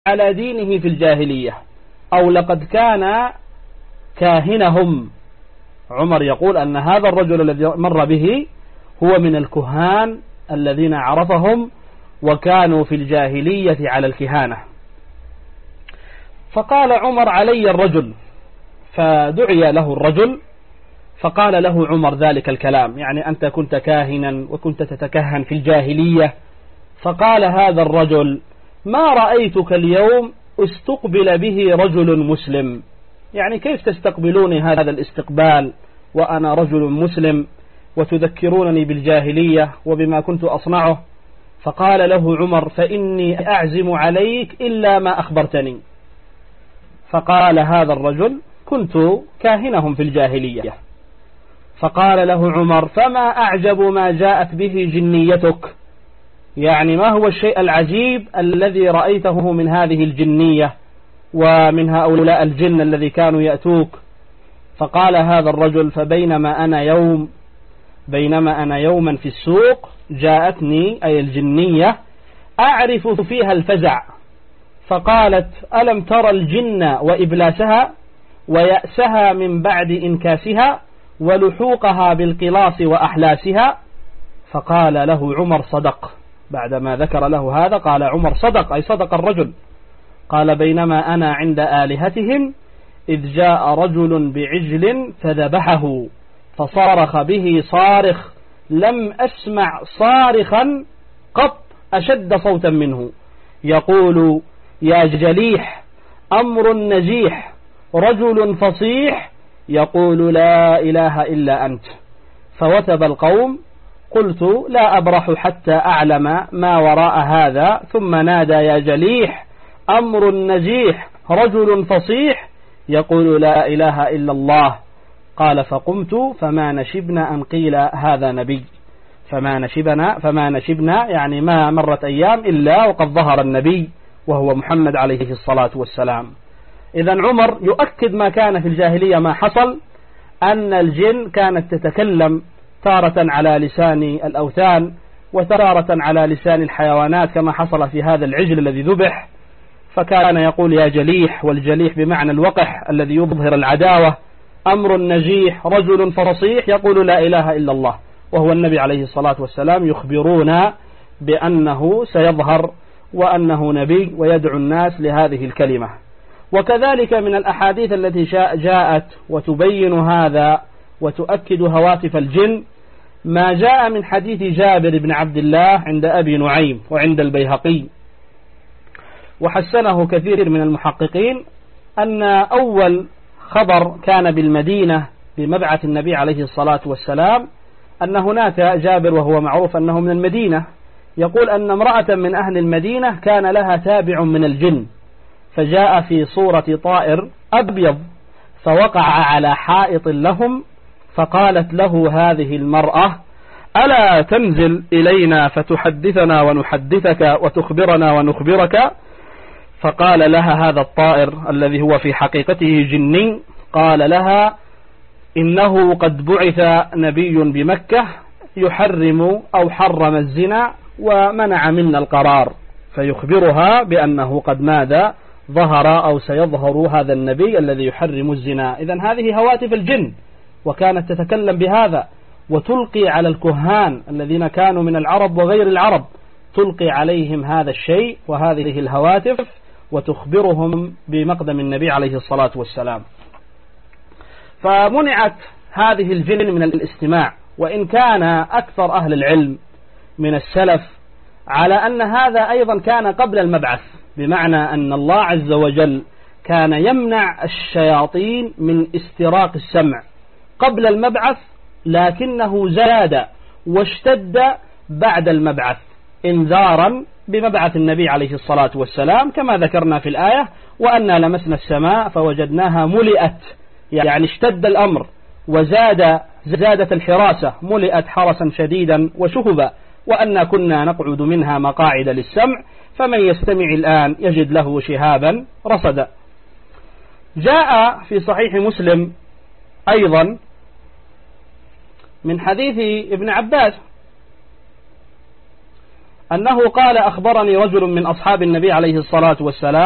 على دينه في الجاهلية، أو لقد كان كاهنهم. عمر يقول أن هذا الرجل الذي مر به هو من الكهان الذين عرفهم وكانوا في الجاهلية على الكهانة. فقال عمر: علي الرجل. فدعي له الرجل فقال له عمر ذلك الكلام، يعني أنت كنت كاهنا وكنت تتكهن في الجاهلية. فقال هذا الرجل: ما رأيتك اليوم استقبل به رجل مسلم، يعني كيف تستقبلوني هذا الاستقبال وأنا رجل مسلم وتذكرونني بالجاهلية وبما كنت أصنعه؟ فقال له عمر: فإني أعزم عليك إلا ما أخبرتني. فقال هذا الرجل: كنت كاهنهم في الجاهلية. فقال له عمر: فما أعجب ما جاءت به جنيتك، يعني ما هو الشيء العجيب الذي رأيته من هذه الجنية ومن هؤلاء الجن الذي كانوا يأتوك؟ فقال هذا الرجل: فبينما أنا يوما في السوق جاءتني أي الجنية أعرف فيها الفزع، فقالت: ألم ترى الجن وإبلاسها ويأسها من بعد إنكاسها ولحوقها بالقلاص وأحلاسها؟ فقال له عمر: صدق. بعدما ذكر له هذا قال عمر: صدق، أي صدق الرجل. قال: بينما أنا عند آلهتهم إذ جاء رجل بعجل فذبحه فصارخ به صارخ لم أسمع صارخا قط أشد صوتا منه، يقول: يا جليح، أمر نجيح، رجل فصيح، يقول: لا إله إلا أنت. فوثب القوم. قلت: لا أبرح حتى أعلم ما وراء هذا. ثم نادى: يا جليح، أمر نجيح، رجل فصيح، يقول: لا إله إلا الله. قال: فقمت فما نشبنا أن قيل هذا نبي. فما نشبنا يعني ما مرت أيام إلا وقد ظهر النبي وهو محمد عليه الصلاة والسلام. إذن عمر يؤكد ما كان في الجاهلية ما حصل، أن الجن كانت تتكلم تارة على لسان الأوثان وتارة على لسان الحيوانات كما حصل في هذا العجل الذي ذبح، فكان يقول: يا جليح، والجليح بمعنى الوقح الذي يظهر العداوة، أمر نجيح، رجل فصيح، يقول: لا إله إلا الله، وهو النبي عليه الصلاة والسلام يخبرون بأنه سيظهر وأنه نبي ويدعو الناس لهذه الكلمة. وكذلك من الأحاديث التي جاءت وتبين هذا وتؤكد هواتف الجن ما جاء من حديث جابر بن عبد الله عند أبي نعيم وعند البيهقي، وحسنه كثير من المحققين، أن أول خبر كان بالمدينة بمبعث النبي عليه الصلاة والسلام أن هناك جابر وهو معروف أنه من المدينة، يقول أن امرأة من أهل المدينة كان لها تابع من الجن، فجاء في صورة طائر أبيض فوقع على حائط لهم، فقالت له هذه المرأة: ألا تنزل إلينا فتحدثنا ونحدثك وتخبرنا ونخبرك؟ فقال لها هذا الطائر الذي هو في حقيقته جني، قال لها: إنه قد بعث نبي بمكة يحرم أو حرم الزنا ومنع منا القرار، فيخبرها بأنه قد ماذا ظهر أو سيظهر هذا النبي الذي يحرم الزنا. إذن هذه هواتف الجن، وكانت تتكلم بهذا وتلقي على الكهان الذين كانوا من العرب وغير العرب، تلقي عليهم هذا الشيء وهذه الهواتف وتخبرهم بمقدم النبي عليه الصلاة والسلام. فمنعت هذه الجن من الاستماع، وإن كان أكثر أهل العلم من السلف على أن هذا أيضا كان قبل المبعث، بمعنى أن الله عز وجل كان يمنع الشياطين من استراق السمع قبل المبعث، لكنه زاد واشتد بعد المبعث انذارا بمبعث النبي عليه الصلاة والسلام، كما ذكرنا في الآية: وأنا لمسنا السماء فوجدناها ملئت، يعني اشتد الأمر زادت الحراسة، ملئت حرسا شديدا وشهبا، وأنا كنا نقعد منها مقاعد للسمع فمن يستمع الآن يجد له شهابا رصدا. جاء في صحيح مسلم أيضا من حديث ابن عباس أنه قال: أخبرني رجل من أصحاب النبي عليه الصلاة والسلام